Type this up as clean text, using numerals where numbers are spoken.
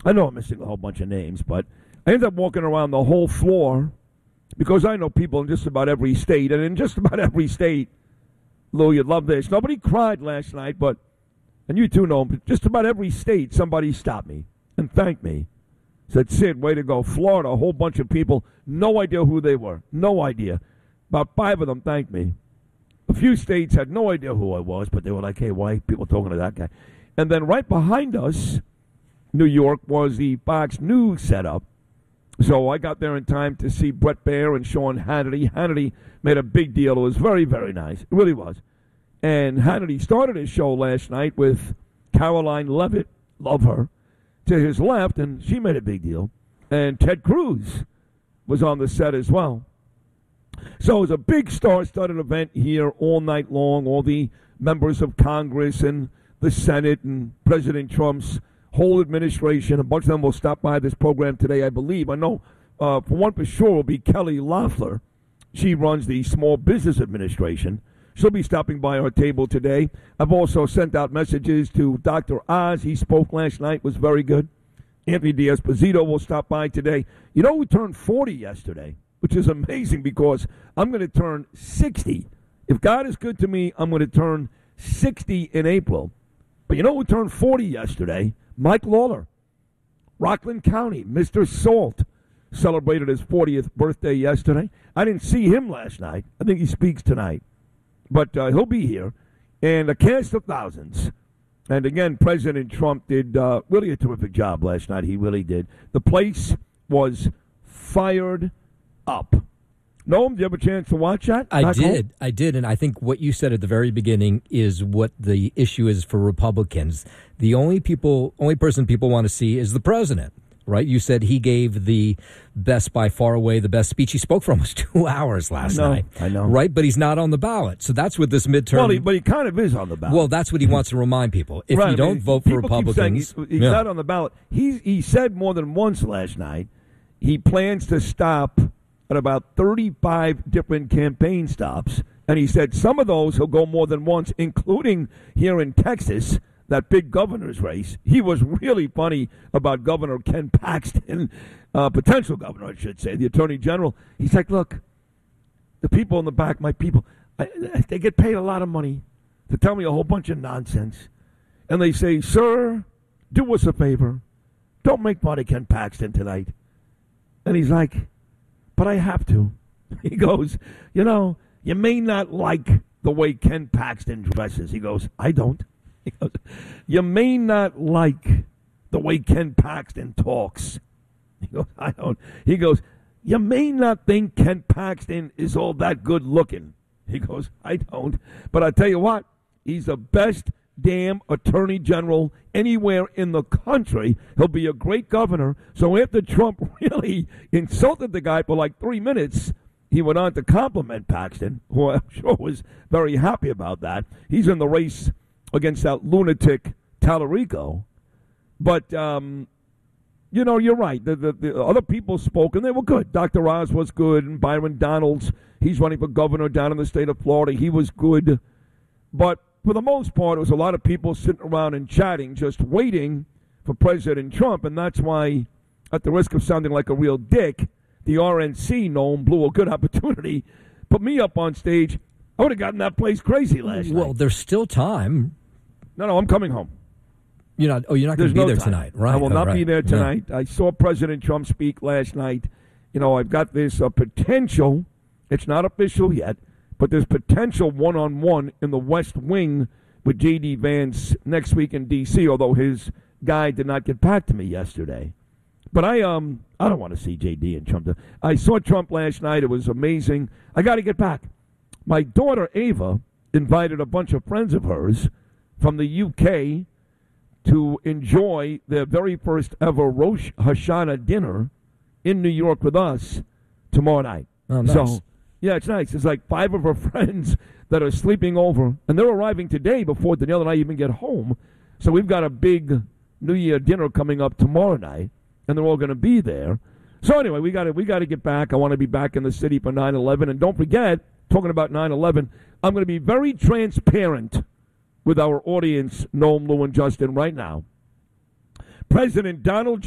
I know I'm missing a whole bunch of names, but I ended up walking around the whole floor because I know people in just about every state. And in just about every state, Lou, you'd love this. Nobody cried last night, but, and you too know, but just about every state, somebody stopped me and thanked me. Said, Sid, way to go. Florida, a whole bunch of people, no idea who they were. No idea. About 5 of them thanked me. A few states had no idea who I was, but they were like, hey, why are people talking to that guy? And then right behind us, New York, was the Fox News setup. So I got there in time to see Bret Baier and Sean Hannity. Hannity made a big deal. It was very, very nice. It really was. And Hannity started his show last night with Caroline Levitt, love her, to his left, and she made a big deal. And Ted Cruz was on the set as well. So it was a big star-studded event here all night long. All the members of Congress and the Senate and President Trump's whole administration, a bunch of them will stop by this program today, I believe. I know for one for sure will be Kelly Loeffler. She runs the Small Business Administration. She'll be stopping by our table today. I've also sent out messages to Dr. Oz. He spoke last night, was very good. Anthony D'Esposito will stop by today. You know who turned 40 yesterday, which is amazing because I'm going to turn 60. If God is good to me, I'm going to turn 60 in April. But you know who turned 40 yesterday? Mike Lawler, Rockland County, Mr. Salt, celebrated his 40th birthday yesterday. I didn't see him last night. I think he speaks tonight. But he'll be here. And a cast of thousands. And again, President Trump did really a terrific job last night. He really did. The place was fired up. Noam, did you have a chance to watch that? I did. And I think what you said at the very beginning is what the issue is for Republicans. The only person people want to see is the president, right? You said he gave the best, by far away, the best speech. He spoke for almost 2 hours last night. I know. Right? But he's not on the ballot. So that's what this midterm... Well, but he kind of is on the ballot. Well, that's what he wants to remind people. If you don't vote for Republicans... He's not on the ballot. He said more than once last night he plans to stop at about 35 different campaign stops. And he said some of those he'll go more than once, including here in Texas, that big governor's race. He was really funny about Governor Ken Paxton, potential governor, I should say, the attorney general. He's like, look, the people in the back, my people, they get paid a lot of money to tell me a whole bunch of nonsense. And they say, sir, do us a favor. Don't make fun of Ken Paxton tonight. And he's like, but I have to. He goes, you may not like the way Ken Paxton dresses. He goes, I don't. He goes, you may not like the way Ken Paxton talks. He goes, I don't. He goes, you may not think Ken Paxton is all that good looking. He goes, I don't. But I tell you what, he's the best damn attorney general anywhere in the country. He'll be a great governor. So after Trump really insulted the guy for like 3 minutes, he went on to compliment Paxton, who I'm sure was very happy about that. He's in the race against that lunatic Tallarico. But, you're right. The other people spoke, and they were good. Dr. Oz was good, and Byron Donalds, he's running for governor down in the state of Florida. He was good. But for the most part, it was a lot of people sitting around and chatting, just waiting for President Trump. And that's why, at the risk of sounding like a real dick, the RNC, Noam, blew a good opportunity, put me up on stage. I would have gotten that place crazy last night. Well, there's still time. No, I'm coming home. You're not going to be there tonight, right? I will not be there tonight. No. I saw President Trump speak last night. I've got this potential. It's not official yet, but there's potential one-on-one in the West Wing with J.D. Vance next week in D.C., although his guy did not get back to me yesterday. But I don't want to see J.D. and Trump. I saw Trump last night. It was amazing. I got to get back. My daughter, Ava, invited a bunch of friends of hers from the U.K. to enjoy their very first ever Rosh Hashanah dinner in New York with us tomorrow night. Oh, nice. So, yeah, it's nice. It's like 5 of her friends that are sleeping over, and they're arriving today before Danielle and I even get home. So we've got a big New Year dinner coming up tomorrow night, and they're all going to be there. So anyway, we got to get back. I want to be back in the city for 9/11, and don't forget, talking about 9/11, I'm going to be very transparent with our audience, Noam, Lou, and Justin, right now. President Donald